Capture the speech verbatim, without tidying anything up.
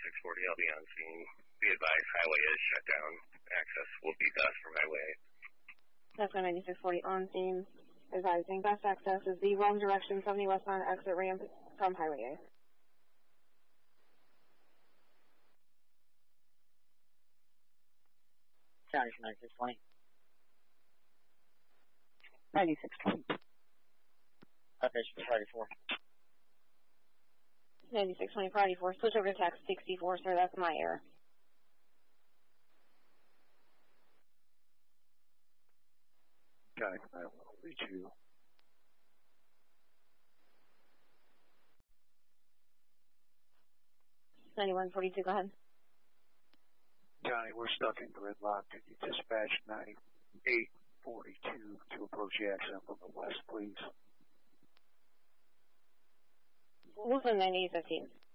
ninety-six forty, I'll be on scene. Be advised, highway is shut down. Access will be best from highway. Tesco ninety-six forty on scene. Advising best access is the wrong direction, seventy westbound exit ramp from highway A. County for ninety-six twenty. ninety-six twenty. Okay, Friday four. ninety-six twenty Friday four. Switch over to tax sixty-four, sir. That's my error. County for nine one forty-two. ninety-one forty-two, go ahead. Johnny, we're stuck in gridlock. Can you dispatch ninety-eight forty-two to approach the accident from the west, please? Who's in ninety-eight fifteen?